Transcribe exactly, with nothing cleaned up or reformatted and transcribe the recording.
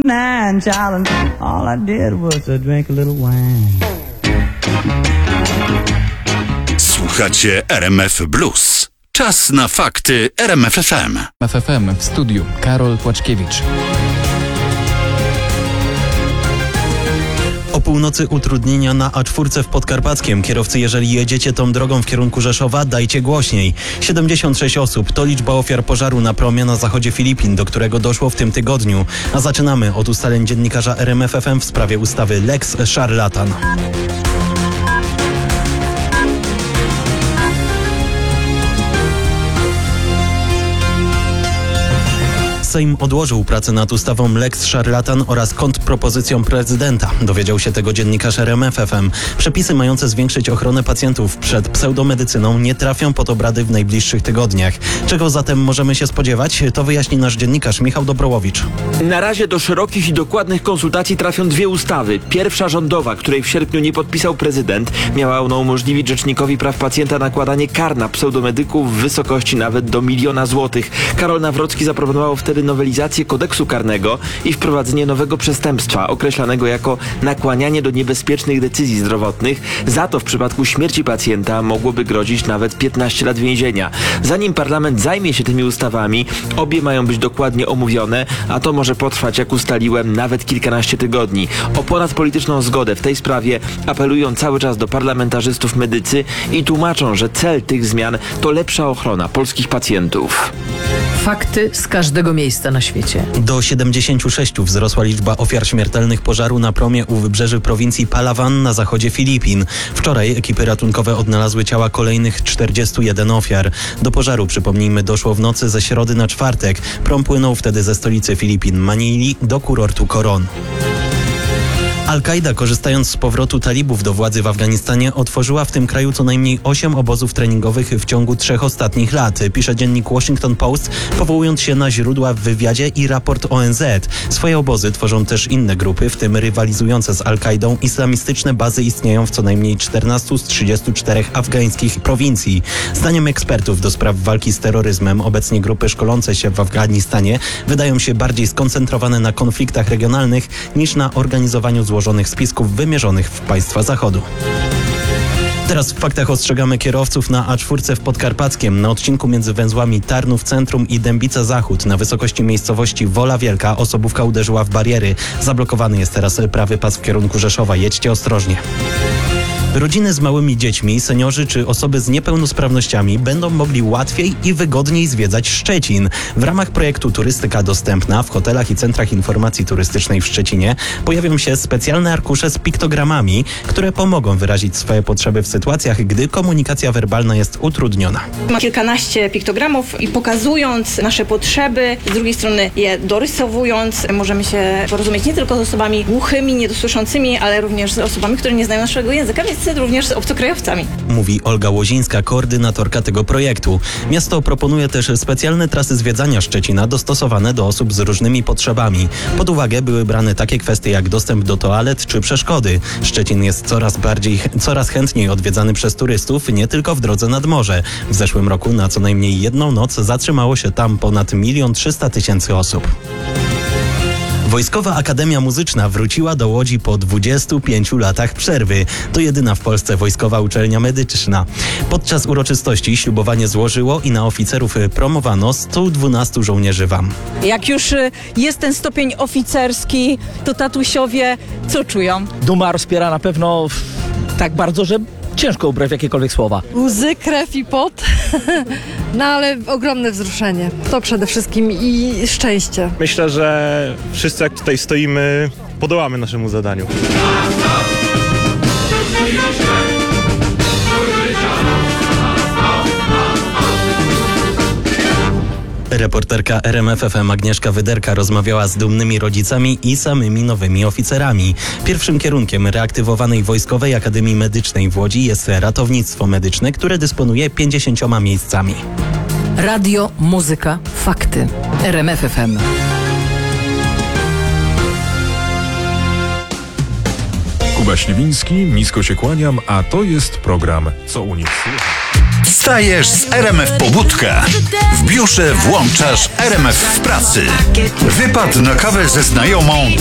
Nine, child, all I did was to drink a little wine. Słuchacie R M F Blues. Czas na fakty R M F F M. F F M w studiu Karol Płaczkiewicz. O północy utrudnienia na A cztery w Podkarpackiem. Kierowcy, jeżeli jedziecie tą drogą w kierunku Rzeszowa, dajcie głośniej. siedemdziesiąt sześć osób to liczba ofiar pożaru na promie na zachodzie Filipin, do którego doszło w tym tygodniu. A zaczynamy od ustaleń dziennikarza R M F F M w sprawie ustawy Lex Szarlatan. Sejm odłożył pracę nad ustawą Lex Szarlatan oraz kontrpropozycją prezydenta. Dowiedział się tego dziennikarz R M F F M. Przepisy mające zwiększyć ochronę pacjentów przed pseudomedycyną nie trafią pod obrady w najbliższych tygodniach. Czego zatem możemy się spodziewać? To wyjaśni nasz dziennikarz Michał Dobrołowicz. Na razie do szerokich i dokładnych konsultacji trafią dwie ustawy. Pierwsza rządowa, której w sierpniu nie podpisał prezydent, miała ona umożliwić Rzecznikowi Praw Pacjenta nakładanie kar na pseudomedyków w wysokości nawet do miliona złotych. Karol Nawrocki zaproponował wtedy nowelizację kodeksu karnego i wprowadzenie nowego przestępstwa określanego jako nakłanianie do niebezpiecznych decyzji zdrowotnych. Za to w przypadku śmierci pacjenta mogłoby grozić nawet piętnaście lat więzienia. Zanim parlament zajmie się tymi ustawami, obie mają być dokładnie omówione, a to może potrwać, jak ustaliłem, nawet kilkanaście tygodni. O ponadpolityczną zgodę w tej sprawie apelują cały czas do parlamentarzystów medycy i tłumaczą, że cel tych zmian to lepsza ochrona polskich pacjentów. Fakty z każdego miejsca na świecie. Do siedemdziesięciu sześciu wzrosła liczba ofiar śmiertelnych pożaru na promie u wybrzeży prowincji Palawan na zachodzie Filipin. Wczoraj ekipy ratunkowe odnalazły ciała kolejnych czterdziestu jeden ofiar. Do pożaru, przypomnijmy, doszło w nocy ze środy na czwartek. Prom płynął wtedy ze stolicy Filipin, Manili, do kurortu Coron. Al-Kaida, korzystając z powrotu talibów do władzy w Afganistanie, otworzyła w tym kraju co najmniej osiem obozów treningowych w ciągu trzech ostatnich lat, pisze dziennik Washington Post, powołując się na źródła w wywiadzie i raport O N Z. Swoje obozy tworzą też inne grupy, w tym rywalizujące z Al-Kaidą islamistyczne bazy istnieją w co najmniej czternastu z trzydziestu czterech afgańskich prowincji. Zdaniem ekspertów do spraw walki z terroryzmem obecnie grupy szkolące się w Afganistanie wydają się bardziej skoncentrowane na konfliktach regionalnych niż na organizowaniu złożonych spisków wymierzonych w państwa Zachodu. Teraz w faktach ostrzegamy kierowców na A cztery w Podkarpackiem. Na odcinku między węzłami Tarnów Centrum i Dębica Zachód na wysokości miejscowości Wola Wielka osobówka uderzyła w bariery. Zablokowany jest teraz prawy pas w kierunku Rzeszowa. Jedźcie ostrożnie. Rodziny z małymi dziećmi, seniorzy czy osoby z niepełnosprawnościami będą mogli łatwiej i wygodniej zwiedzać Szczecin. W ramach projektu Turystyka Dostępna w hotelach i centrach informacji turystycznej w Szczecinie pojawią się specjalne arkusze z piktogramami, które pomogą wyrazić swoje potrzeby w sytuacjach, gdy komunikacja werbalna jest utrudniona. Ma kilkanaście piktogramów i pokazując nasze potrzeby, z drugiej strony je dorysowując, możemy się porozumieć nie tylko z osobami głuchymi, niedosłyszącymi, ale również z osobami, które nie znają naszego języka, więc również z obcokrajowcami. Mówi Olga Łozińska, koordynatorka tego projektu. Miasto proponuje też specjalne trasy zwiedzania Szczecina dostosowane do osób z różnymi potrzebami. Pod uwagę były brane takie kwestie jak dostęp do toalet czy przeszkody. Szczecin jest coraz bardziej, coraz chętniej odwiedzany przez turystów, nie tylko w drodze nad morze. W zeszłym roku na co najmniej jedną noc zatrzymało się tam ponad milion trzysta tysięcy osób. Wojskowa Akademia Muzyczna wróciła do Łodzi po dwudziestu pięciu latach przerwy. To jedyna w Polsce wojskowa uczelnia medyczna. Podczas uroczystości ślubowanie złożyło i na oficerów promowano stu dwunastu żołnierzy W A M. Jak już jest ten stopień oficerski, to tatusiowie co czują? Duma rozpiera na pewno tak bardzo, że ciężko ubrać w jakiekolwiek słowa. Łzy, krew i pot, no ale ogromne wzruszenie. To przede wszystkim i szczęście. Myślę, że wszyscy jak tutaj stoimy, podołamy naszemu zadaniu. Reporterka R M F F M Agnieszka Wyderka rozmawiała z dumnymi rodzicami i samymi nowymi oficerami. Pierwszym kierunkiem reaktywowanej Wojskowej Akademii Medycznej w Łodzi jest ratownictwo medyczne, które dysponuje pięćdziesięcioma miejscami. Radio, muzyka, fakty. R M F F M. Kuba Śliwiński, nisko się kłaniam, a to jest program Co u nich słychać. Wstajesz z R M F Pobudka. W biurze włączasz R M F w pracy. Wypad na kawę ze znajomą